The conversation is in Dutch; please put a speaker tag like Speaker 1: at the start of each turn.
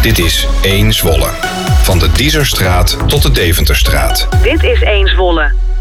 Speaker 1: Dit is 1 Zwolle. Van de Diezerstraat tot de Deventerstraat.
Speaker 2: Dit is 1 Zwolle.